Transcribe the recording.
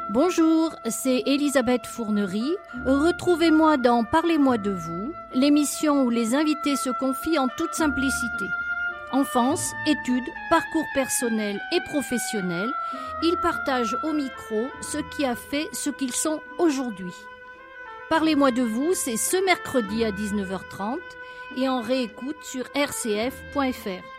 Bonjour, c'est Elisabeth Fournery. Retrouvez-moi dans Parlez-moi de vous, l'émission où les invités se confient en toute simplicité. Enfance, études, parcours personnel et professionnel, ils partagent au micro ce qui a fait ce qu'ils sont aujourd'hui. Parlez-moi de vous, c'est ce mercredi à 19h30 et en réécoute sur rcf.fr.